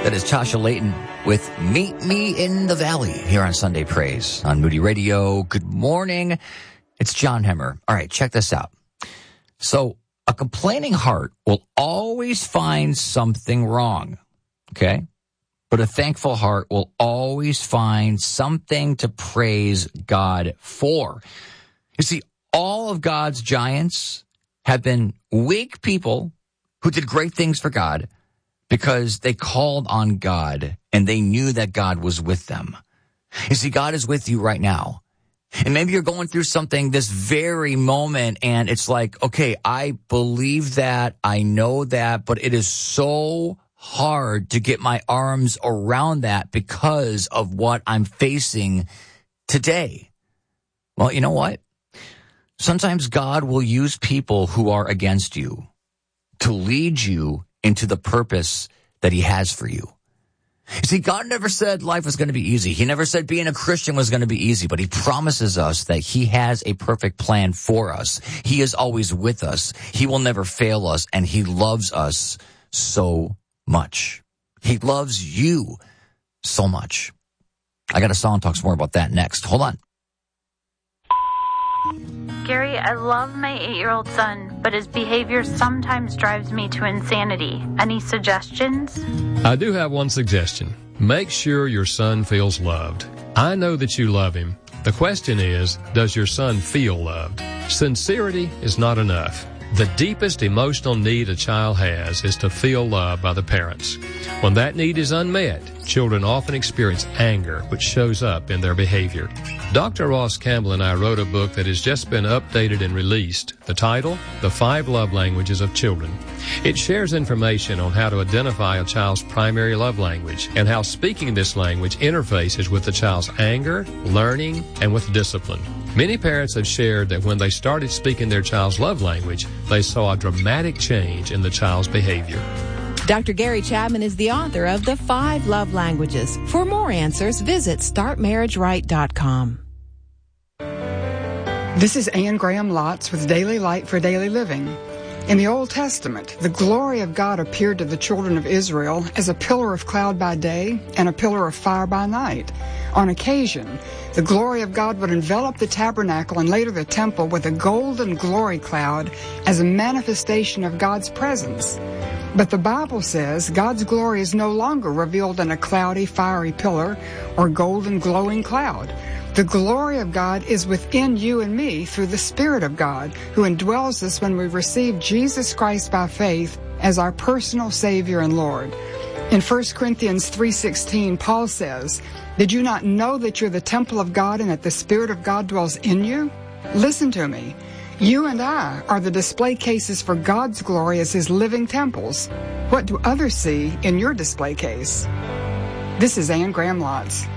That is Tasha Layton with Meet Me in the Valley here on Sunday Praise on Moody Radio. Good morning. It's John Hemmer. All right, check this out. So a complaining heart will always find something wrong, okay? But a thankful heart will always find something to praise God for. You see, all of God's giants have been weak people who did great things for God because they called on God and they knew that God was with them. You see, God is with you right now. And maybe you're going through something this very moment and it's like, okay, I believe that, I know that, but it is so hard to get my arms around that because of what I'm facing today. Well, you know what? Sometimes God will use people who are against you to lead you into the purpose that he has for you. You see, God never said life was going to be easy. He never said being a Christian was going to be easy, but he promises us that he has a perfect plan for us. He is always with us. He will never fail us, and he loves us so much. He loves you so much. I got a song talks more about that next. Hold on. Gary, I love my 8-year-old son, but his behavior sometimes drives me to insanity. Any suggestions? I do have one suggestion. Make sure your son feels loved. I know that you love him. The question is, does your son feel loved? Sincerity is not enough. The deepest emotional need a child has is to feel loved by the parents. When that need is unmet, children often experience anger, which shows up in their behavior. Dr. Ross Campbell and I wrote a book that has just been updated and released. The title, The 5 Love Languages of Children. It shares information on how to identify a child's primary love language and how speaking this language interfaces with the child's anger, learning, and with discipline. Many parents have shared that when they started speaking their child's love language, they saw a dramatic change in the child's behavior. Dr. Gary Chapman is the author of The 5 Love Languages. For more answers, visit StartMarriageRight.com. This is Anne Graham Lotz with Daily Light for Daily Living. In the Old Testament, the glory of God appeared to the children of Israel as a pillar of cloud by day and a pillar of fire by night. On occasion, the glory of God would envelop the tabernacle and later the temple with a golden glory cloud as a manifestation of God's presence. But the Bible says God's glory is no longer revealed in a cloudy, fiery pillar or golden, glowing cloud. The glory of God is within you and me through the Spirit of God, who indwells us when we receive Jesus Christ by faith as our personal Savior and Lord. In 1 Corinthians 3:16, Paul says, "Did you not know that you're the temple of God and that the Spirit of God dwells in you?" Listen to me. You and I are the display cases for God's glory as His living temples. What do others see in your display case? This is Anne Graham Lotz.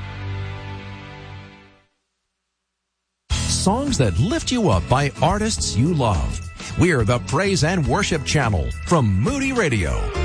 Songs that lift you up by artists you love. We're the Praise and Worship Channel from Moody Radio.